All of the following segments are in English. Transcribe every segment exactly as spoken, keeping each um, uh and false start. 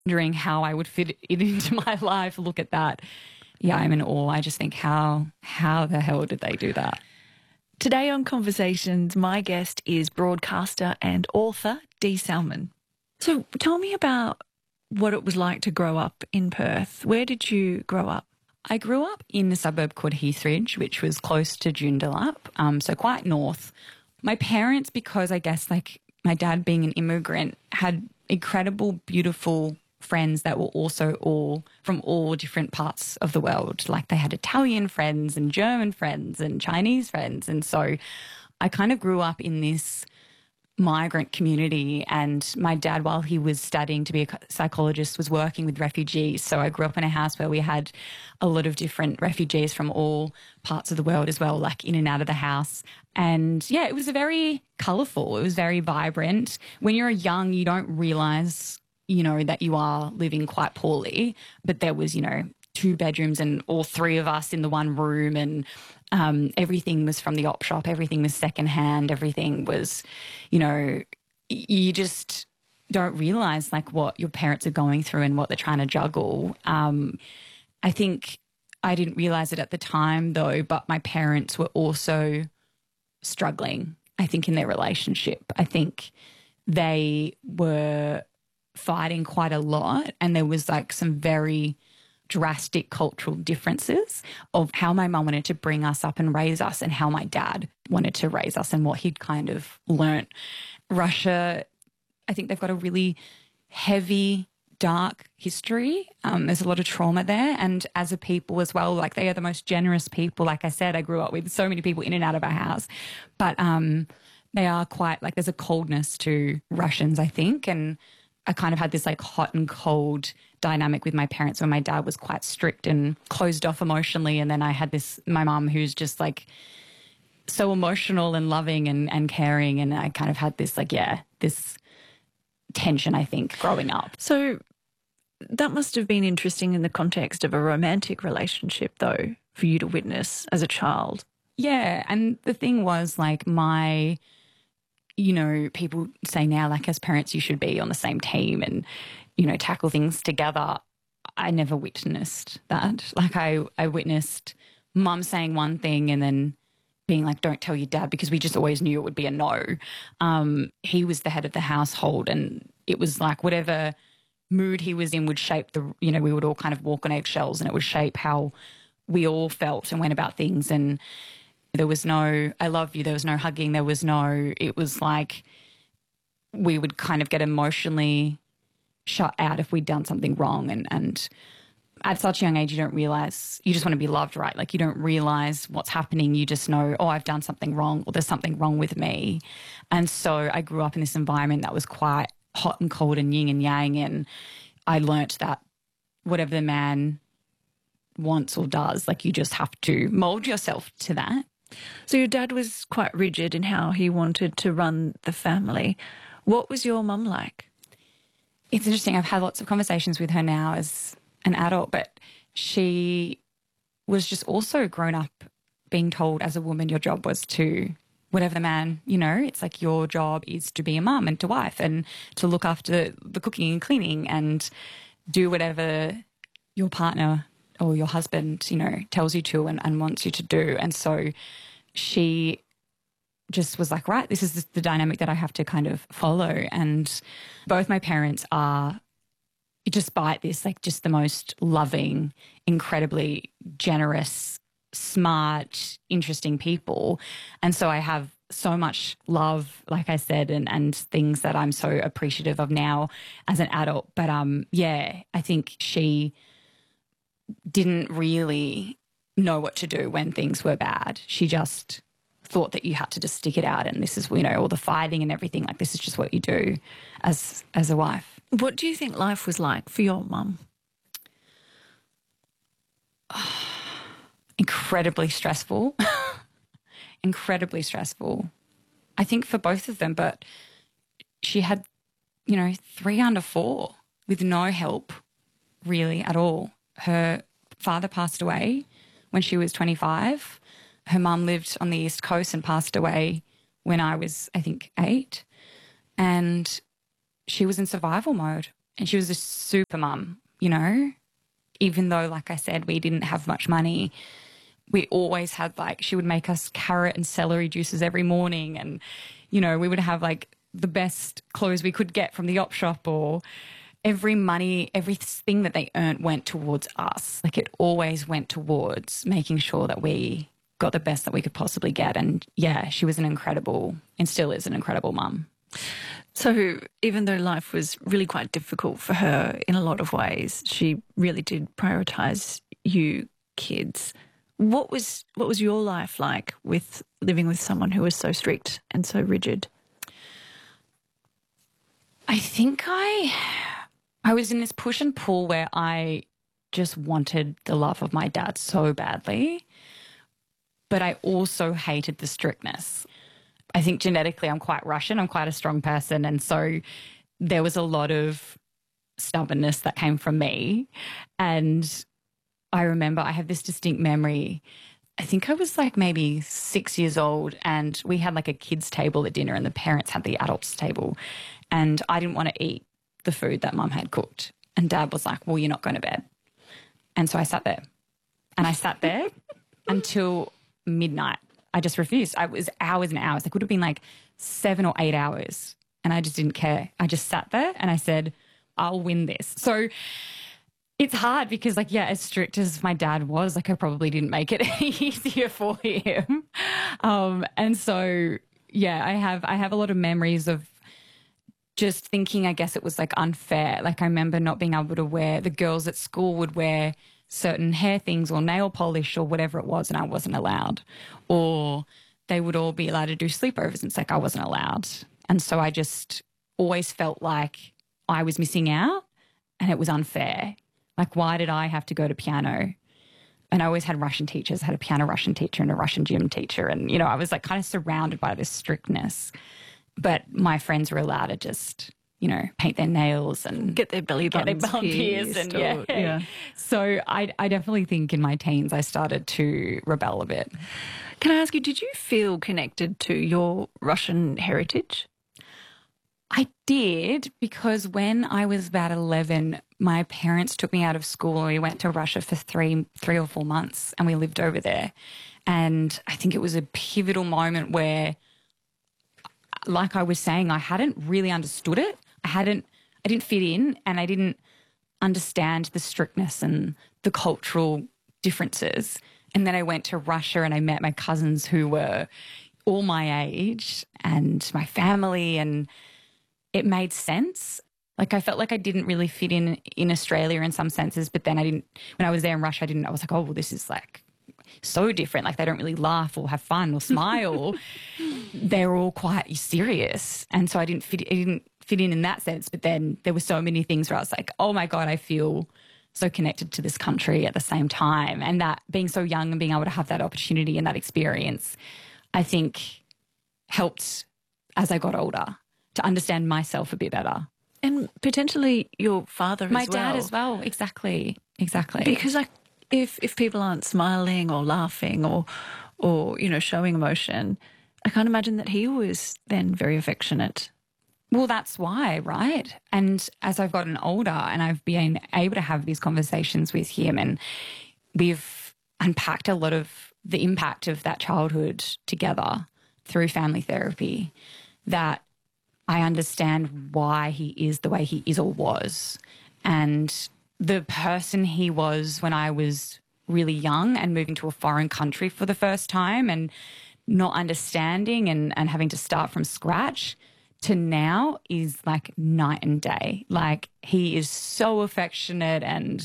wondering how I would fit it into my life. Look at that. Yeah, I'm in awe. I just think how how the hell did they do that? Today on Conversations, my guest is broadcaster and author Dee Salmon. So tell me about what it was like to grow up in Perth. Where did you grow up? I grew up in a suburb called Heathridge, which was close to Joondalup, um, so quite north. My parents, because I guess like my dad being an immigrant, had incredible, beautiful friends that were also all from all different parts of the world. Like they had Italian friends and German friends and Chinese friends. And so I kind of grew up in this migrant community, and my dad, while he was studying to be a psychologist, was working with refugees. So I grew up in a house where we had a lot of different refugees from all parts of the world as well, like in and out of the house. And yeah, it was a very colourful, it was very vibrant. When you're young, you don't realise, you know, that you are living quite poorly, but there was, you know, two bedrooms and all three of us in the one room, and um, everything was from the op shop, everything was secondhand, everything was, you know, you just don't realise like what your parents are going through and what they're trying to juggle. Um, I think I didn't realise it at the time though, but my parents were also struggling, I think, in their relationship. I think they were fighting quite a lot, and there was like some very drastic cultural differences of how my mum wanted to bring us up and raise us and how my dad wanted to raise us and what he'd kind of learnt. Russia, I think they've got a really heavy, dark history. Um, there's a lot of trauma there, and as a people as well, like they are the most generous people. Like I said, I grew up with so many people in and out of our house, but um, they are quite, like there's a coldness to Russians, I think, and I kind of had this like hot and cold dynamic with my parents, where my dad was quite strict and closed off emotionally. And then I had this, my mum, who's just like so emotional and loving and, and caring. And I kind of had this like, yeah, this tension, I think, growing up. So that must have been interesting in the context of a romantic relationship though, for you to witness as a child. Yeah. And the thing was like my, you know, people say now, like as parents, you should be on the same team and, you know, tackle things together. I never witnessed that. Like I, I witnessed mum saying one thing and then being like, don't tell your dad, because we just always knew it would be a no. Um, he was the head of the household, and it was like whatever mood he was in would shape the, you know, we would all kind of walk on eggshells, and it would shape how we all felt and went about things. And there was no, I love you. There was no hugging. There was no, it was like we would kind of get emotionally shut out if we'd done something wrong. And, and at such a young age, you don't realise, you just want to be loved, right? Like you don't realise what's happening. You just know, oh, I've done something wrong, or there's something wrong with me. And so I grew up in this environment that was quite hot and cold and yin and yang. And I learnt that whatever the man wants or does, like you just have to mould yourself to that. So your dad was quite rigid in how he wanted to run the family. What was your mum like? It's interesting. I've had lots of conversations with her now as an adult, but she was just also grown up being told as a woman your job was to, whatever the man, you know, it's like your job is to be a mum and to wife and to look after the cooking and cleaning and do whatever your partner or your husband, you know, tells you to and, and wants you to do. And so she just was like, right, this is the dynamic that I have to kind of follow. And both my parents are, despite this, like just the most loving, incredibly generous, smart, interesting people. And so I have so much love, like I said, and, and things that I'm so appreciative of now as an adult. But um, yeah, I think she didn't really know what to do when things were bad. She just thought that you had to just stick it out, and this is, you know, all the fighting and everything, like this is just what you do as as a wife. What do you think life was like for your mum? Incredibly stressful. Incredibly stressful. I think for both of them, but she had, you know, three under four with no help really at all. Her father passed away when she was twenty-five. Her mum lived on the East Coast and passed away when I was, I think, eight. And she was in survival mode And she was a super mum, you know, even though, like I said, we didn't have much money. We always had like, she would make us carrot and celery juices every morning. And, you know, we would have like the best clothes we could get from the op shop, or every money, everything that they earned went towards us. Like it always went towards making sure that we got the best that we could possibly get. And yeah, she was an incredible, and still is an incredible mum. So even though life was really quite difficult for her in a lot of ways, she really did prioritise you kids. What was what was your life like with living with someone who was so strict and so rigid? I think I I was in this push and pull where I just wanted the love of my dad so badly, but I also hated the strictness. I think genetically I'm quite Russian. I'm quite a strong person. And so there was a lot of stubbornness that came from me. And I remember I have this distinct memory. I think I was like maybe six years old, and we had like a kids' table at dinner and the parents had the adults' table. And I didn't want to eat the food that mum had cooked. And dad was like, well, you're not going to bed. And so I sat there. And I sat there until midnight. I just refused. I was hours and hours. It could have been like seven or eight hours. And I just didn't care. I just sat there and I said, I'll win this. So it's hard because, like, yeah, as strict as my dad was, like, I probably didn't make it any easier for him. Um, and so, yeah, I have I have a lot of memories of just thinking, I guess it was like unfair. Like I remember not being able to wear, the girls at school would wear certain hair things or nail polish or whatever it was, and I wasn't allowed. Or they would all be allowed to do sleepovers, and it's like I wasn't allowed. And so I just always felt like I was missing out and it was unfair. Like, why did I have to go to piano? And I always had Russian teachers. I had a piano Russian teacher and a Russian gym teacher. And, you know, I was like kind of surrounded by this strictness. But my friends were allowed to just, you know, paint their nails and get their belly buttons get their bum pierced. And, yeah. yeah. So I, I definitely think in my teens I started to rebel a bit. Can I ask you, did you feel connected to your Russian heritage? I did, because when I was about eleven, my parents took me out of school and we went to Russia for three, three or four months and we lived over there. And I think it was a pivotal moment where, like I was saying, I hadn't really understood it. I hadn't, I didn't fit in, and I didn't understand the strictness and the cultural differences. And then I went to Russia and I met my cousins who were all my age and my family, and it made sense. Like I felt like I didn't really fit in in Australia in some senses, but then I didn't, when I was there in Russia, I didn't, I was like, oh, well, this is like so different. Like they don't really laugh or have fun or smile. They're all quite serious. And so I didn't fit, I didn't fit in in that sense. But then there were so many things where I was like, oh my God, I feel so connected to this country at the same time. And that being so young and being able to have that opportunity and that experience, I think helped as I got older to understand myself a bit better. And potentially your father as My well. My dad as well. Exactly. Exactly. Because like if if people aren't smiling or laughing or or, you know, showing emotion, I can't imagine that he was then very affectionate. Well, that's why, right? And as I've gotten older and I've been able to have these conversations with him, and we've unpacked a lot of the impact of that childhood together through family therapy, that I understand why he is the way he is or was. And the person he was when I was really young and moving to a foreign country for the first time and not understanding and, and having to start from scratch to now is like night and day. Like he is so affectionate and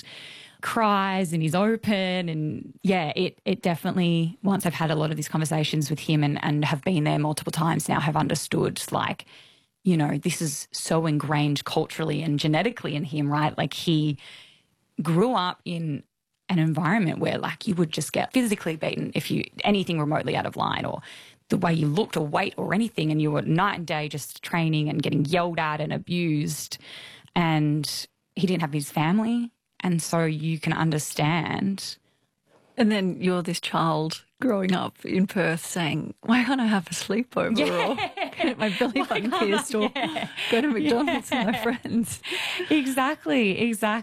cries and he's open, and yeah, it it definitely, once I've had a lot of these conversations with him and, and have been there multiple times now, have understood like, you know, this is so ingrained culturally and genetically in him, right? Like he grew up in an environment where like you would just get physically beaten if you anything remotely out of line, or the way you looked or weight or anything, and you were night and day just training and getting yelled at and abused. And he didn't have his family, and so you can understand. And then you're this child growing up in Perth saying, why can't I have a sleepover? Yeah. Get my belly button pierced or Yeah. go to McDonald's with my friends. Exactly, exactly.